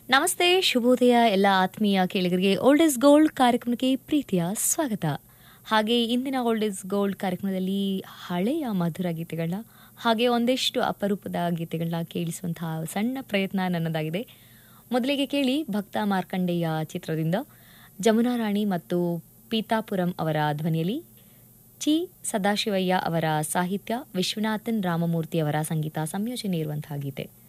ನಮಸ್ತೆ, ಶುಭೋದಯ ಎಲ್ಲ ಆತ್ಮೀಯ ಕೇಳಿಗರಿಗೆ ಓಲ್ಡ್ ಇಸ್ ಗೋಲ್ಡ್ ಕಾರ್ಯಕ್ರಮಕ್ಕೆ ಪ್ರೀತಿಯ ಸ್ವಾಗತ. ಹಾಗೆ ಇಂದಿನ ಓಲ್ಡ್ ಇಸ್ ಗೋಲ್ಡ್ ಕಾರ್ಯಕ್ರಮದಲ್ಲಿ ಹಳೆಯ ಮಧುರ ಗೀತೆಗಳನ್ನ ಹಾಗೆ ಒಂದಿಷ್ಟು ಅಪರೂಪದ ಗೀತೆಗಳನ್ನ ಕೇಳಿಸುವಂತಹ ಸಣ್ಣ ಪ್ರಯತ್ನ ನನ್ನದಾಗಿದೆ. ಮೊದಲಿಗೆ ಕೇಳಿ ಭಕ್ತ ಮಾರ್ಕಂಡೇಯ ಚಿತ್ರದಿಂದ ಜಮುನಾ ರಾಣಿ ಮತ್ತು ಪೀತಾಪುರಂ ಅವರ ಧ್ವನಿಯಲ್ಲಿ ಚಿ ಸದಾಶಿವಯ್ಯ ಅವರ ಸಾಹಿತ್ಯ, ವಿಶ್ವನಾಥನ್ ರಾಮಮೂರ್ತಿ ಅವರ ಸಂಗೀತ ಸಂಯೋಜನೆ ಇರುವಂತಹ ಗೀತೆ.